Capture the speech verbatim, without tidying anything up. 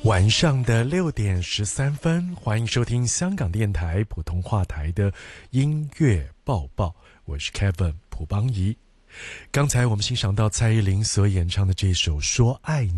晚上的六点十三分，欢迎收听香港电台普通话台的音乐报报，我是 Kevin 蒲邦仪。刚才我们欣赏到蔡依林所演唱的这首《说爱你》。